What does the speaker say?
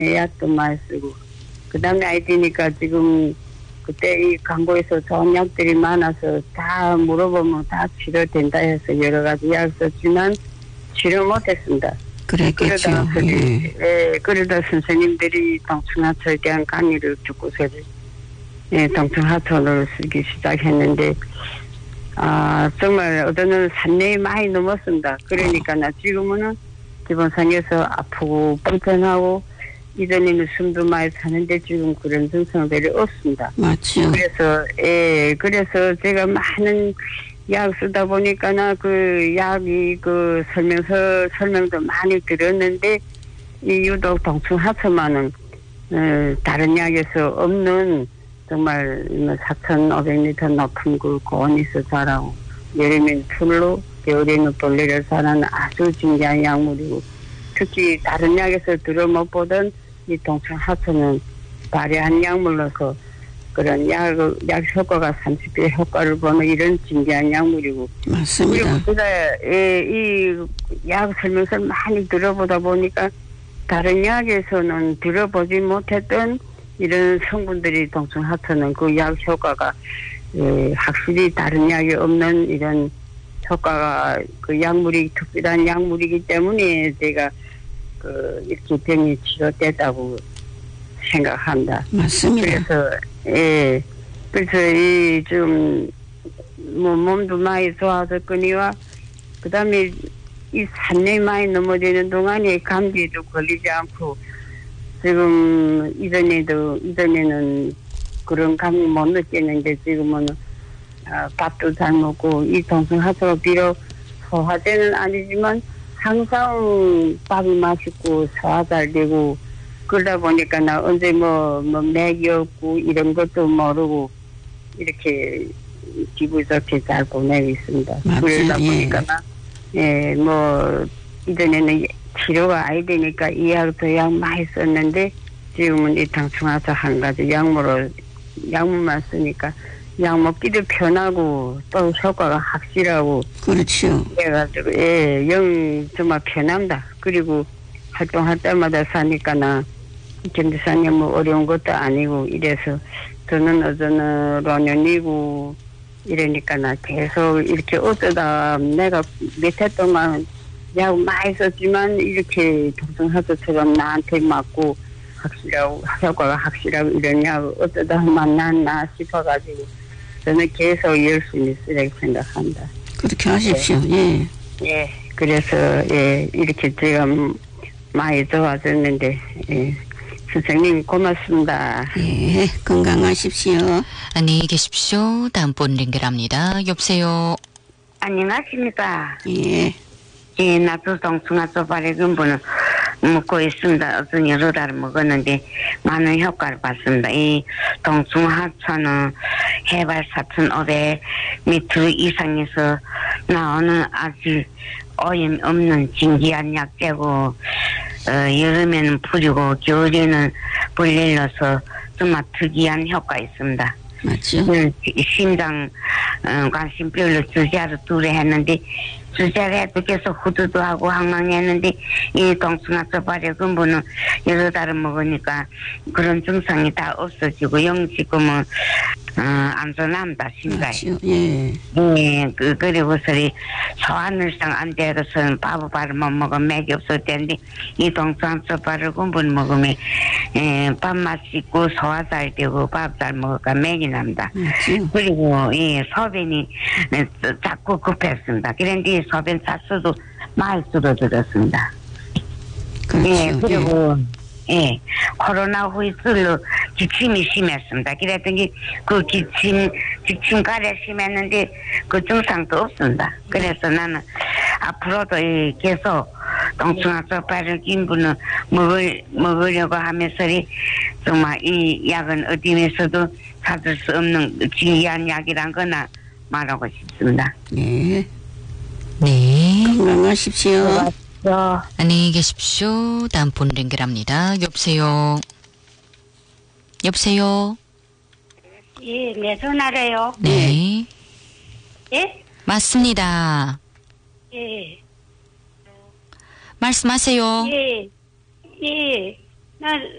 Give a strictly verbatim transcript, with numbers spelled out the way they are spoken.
약도 많이 쓰고. 그 다음에 아이디니까 지금 그때 이 광고에서 좋은 약들이 많아서 다 물어보면 다 치료된다 해서 여러 가지 약 썼지만 치료 못했습니다. 그랬겠죠. 그러다, 예. 예, 그러다 선생님들이 동충하초에 대한 강의를 듣고서 예, 동충하초를 쓰기 시작했는데 아 정말 어떤 산내에 많이 넘었습니다. 그러니까 나 지금은 기본상에서 아프고 불편하고 이전에는 숨도 많이 차는데 지금 그런 증상들이 없습니다. 맞죠. 그래서 예 그래서 제가 많은 약 쓰다 보니까나 그 약이 그 설명서 설명도 많이 들었는데 이 유독 동충하초만은 어, 다른 약에서 없는 정말 사천오백 미터 높은 그 고온에서 자라고 여름엔 풀로 겨울에는 벌레를 자라는 아주 진귀한 약물이고 특히 다른 약에서 들어 못 보던 이 동충하초는 발효한 약물로서 그런 약, 약 효과가 삼십 배 효과를 보는 이런 진귀한 약물이고. 맞습니다. 그리고 제가 이 약 설명서를 많이 들어보다 보니까 다른 약에서는 들어보지 못했던 이런 성분들이 동충하초는 그 약 효과가 예, 확실히 다른 약이 없는 이런 효과가 그 약물이 특별한 약물이기 때문에 제가 그 이렇게 병이 치료됐다고 생각합니다. 맞습니다. 그래서 예 그래서 이 좀 뭐 몸도 많이 좋아졌거니와 그다음에 이 산내 많이 넘어지는 동안에 감기도 걸리지 않고 지금 이전에도 이전에는 그런 감기 못 느꼈는데 지금은 아, 밥도 잘 먹고 이 동충하초로 비록 소화제는 아니지만 항상 밥이 맛있고 소화 잘 되고 그러다 보니까 나 언제 뭐, 뭐 맥이 없고 이런 것도 모르고 이렇게 기분 좋게 잘 보내고 있습니다. 맞죠. 그러다 예. 보니까 나 예, 뭐 이전에는 치료가 아야 되니까 이 약도 약 많이 썼는데 지금은 이 동충하초 한 가지 약물로 약물만 쓰니까 약 먹기도 편하고 또 효과가 확실하고 그렇죠. 그래가지고 예, 영 정말 편합니다. 그리고 활동할 때마다 사니까나 경제상에 뭐 어려운 것도 아니고 이래서 저는 어저는 노년이고 이러니까나 계속 이렇게 어쩌다 내가 몇 해 동안 약 많이 썼지만 이렇게 동충하초처럼 나한테 맞고 확실하고 효과가 확실하고 이런 약 어쩌다 만났나 싶어가지고 저는 계속 열심히 쓰려고 생각합니다. 그렇게 하십시오. 예. 예, 그래서 예 이렇게 제가 많이 좋아졌는데 예. 선생님 고맙습니다. 예, 건강하십시오. 안녕히 계십시오. 다음 분 연결합니다. 여보세요. 안녕하십니까. 예. 예, 나도 동충하초 발효균분을 먹고 있습니다. 어떤 여러 달을 먹었는데 많은 효과를 봤습니다. 이 동충하초는 해발 사천오백 미터 이상에서 나오는 아주 오염 없는 진귀한 약재고 어, 여름에는 풀이고 겨울에는 벌레로서 정말 특이한 효과 있습니다. 맞죠. 음, 심장 어, 관심병으로 주사를 두래 했는데 주사를 해도 계속 후두두하고 항망했는데 이 동충하초 발효균분은 여러 달을 먹으니까 그런 증상이 다 없어지고 영 지금은 어, 안전합니다. 심장이. 예. 예, 그, 그리고서리 소화늘상 안 되어서는 밥을 못 먹어 맥이 없을 텐데 이 동충하초 발효균분 먹으면 예, 밥 맛있고 소화 잘 되고 밥 잘 먹으니까 맥이 납니다. 맞죠. 그리고 이 소변이 자꾸 급했습니다. 그런데 소변 차수도 많이 줄어들었습니다. 그렇죠. 예, 그리고 예, 코로나 후유증으로 기침이 심했습니다. 그랬더니 그 기침, 기침 가래 심했는데 그 증상도 없습니다. 그래서 나는 앞으로도 이 계속 동충하초 발효균분을 먹을, 먹으려고 하면서 정말 이 약은 어디에서도 찾을 수 없는 진귀한 약이란 거나 말하고 싶습니다. 예. 네. 건강하십시오. 저, 안녕히 계십시오. 다음 분 연결합니다. 여보세요. 여보세요. 예, 내 전화래요. 네. 예? 맞습니다. 예. 말씀하세요. 예, 예. 나